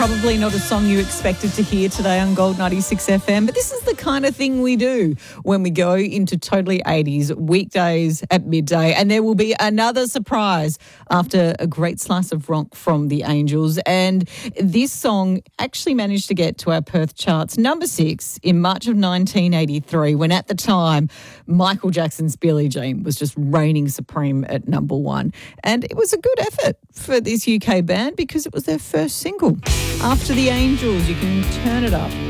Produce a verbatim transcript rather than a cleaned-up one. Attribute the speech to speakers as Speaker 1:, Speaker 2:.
Speaker 1: Probably not a song you expected to hear today on Gold ninety-six F M, but this is the kind of thing we do when we go into Totally eighties weekdays at midday, and there will be another surprise after a great slice of rock from the Angels. And this song actually managed to get to our Perth charts number six in March of nineteen eighty-three, when at the time Michael Jackson's Billie Jean was just reigning supreme at number one. And it was a good effort for this U K band because it was their first single. After the Angels, you can turn it up.